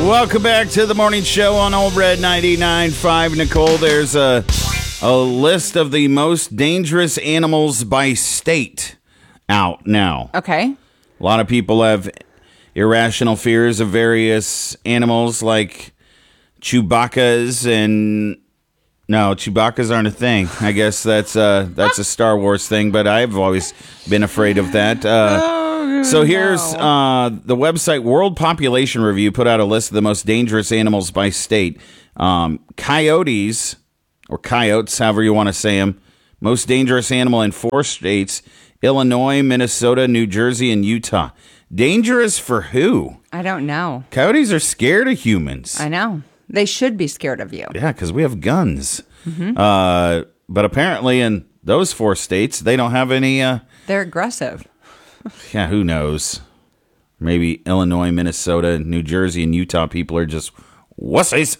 Welcome back to the morning show on Old Red 99.5. Nicole, there's a list of the most dangerous animals by state out now. Okay. A lot of people have irrational fears of various animals like Chewbacca's and... No, Chewbacca's aren't a thing. I guess that's a Star Wars thing, but I've always been afraid of that. So here's the website World Population Review put out a list of the most dangerous animals by state. Coyotes, or coyotes, however you want to say them, most dangerous animal in 4 states, Illinois, Minnesota, New Jersey, and Utah. Dangerous for who? I don't know. Coyotes are scared of humans. I know. They should be scared of you. Yeah, because we have guns. Mm-hmm. But apparently in those 4 states, they don't have any... They're aggressive. Yeah, who knows? Maybe Illinois, Minnesota, New Jersey, and Utah people are just wussies.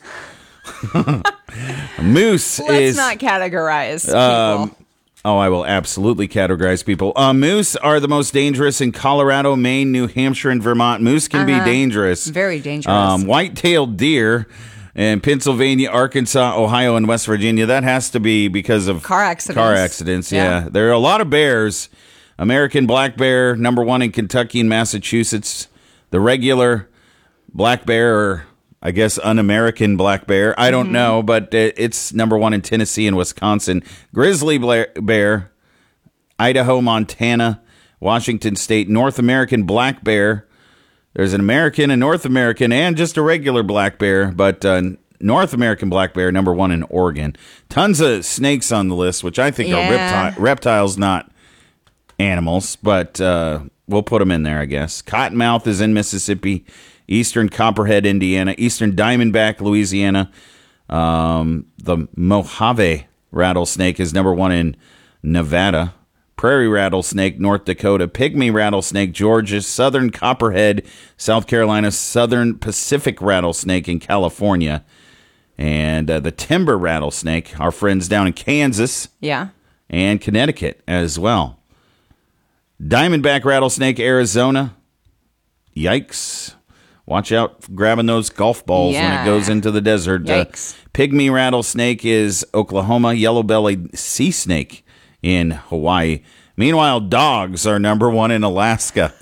Moose Let's not categorize people. Oh, I will absolutely categorize people. Moose are the most dangerous in Colorado, Maine, New Hampshire, and Vermont. Moose can be dangerous. Very dangerous. White-tailed deer in Pennsylvania, Arkansas, Ohio, and West Virginia. That has to be because of car accidents. Car accidents, yeah. There are a lot of bears. American black bear, number 1 in Kentucky and Massachusetts. The regular black bear, or I guess un-American black bear, I don't know, but it's number 1 in Tennessee and Wisconsin. Grizzly bear, Idaho, Montana, Washington State. North American black bear. There's an American, a North American, and just a regular black bear, but North American black bear, number 1 in Oregon. Tons of snakes on the list, which I think are reptiles, not animals, but we'll put them in there, I guess. Cottonmouth is in Mississippi, eastern Copperhead, Indiana, eastern Diamondback, Louisiana. The Mojave rattlesnake is number 1 in Nevada. Prairie rattlesnake, North Dakota. Pygmy rattlesnake, Georgia. Southern Copperhead, South Carolina. Southern Pacific rattlesnake in California. And the timber rattlesnake, our friends down in Kansas. Yeah. And Connecticut as well. Diamondback rattlesnake, Arizona. Yikes. Watch out grabbing those golf balls when it goes into the desert. Yikes. Pygmy rattlesnake is Oklahoma. Yellow-bellied sea snake in Hawaii. Meanwhile, dogs are number 1 in Alaska.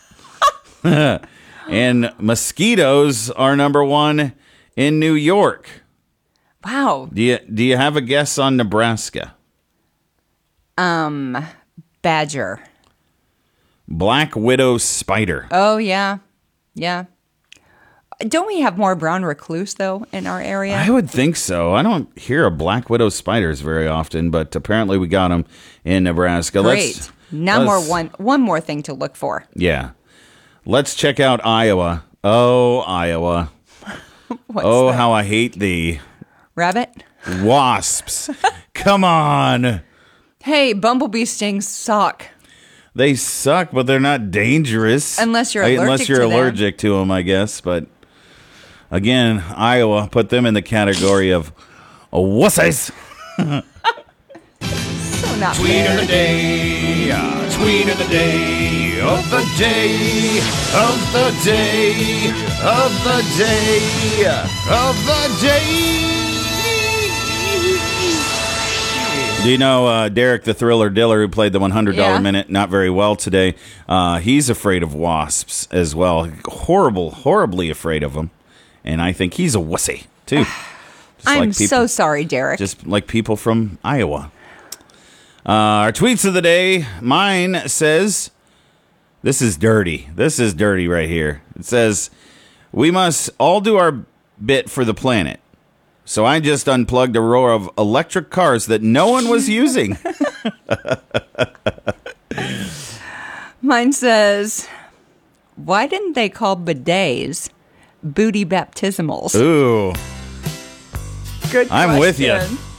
And mosquitoes are number 1 in New York. Wow. Do you have a guess on Nebraska? Badger. Black widow spider. Oh, yeah. Yeah. Don't we have more brown recluse, though, in our area? I would think so. I don't hear of black widow spiders very often, but apparently we got them in Nebraska. Great. One more thing to look for. Yeah. Let's check out Iowa. Oh, Iowa. What's how I hate thee. Rabbit? Wasps. Come on. Hey, bumblebee stings suck. They suck, but they're not dangerous. Unless you're allergic to them, I guess. But again, Iowa, put them in the category of wussies. So not Tweet of the day, tweet of the day, of the day, of the day, of the day, of the day. Do you know Derek the Thriller Diller, who played the $100 minute not very well today? He's afraid of wasps as well. Horribly afraid of them. And I think he's a wussy, too. I'm so sorry, Derek. Just like people from Iowa. Our tweets of the day. Mine says, this is dirty. This is dirty right here. It says, we must all do our bit for the planet. So I just unplugged a row of electric cars that no one was using. Mine says, why didn't they call bidets booty baptismals? Ooh. Good question. I'm with you.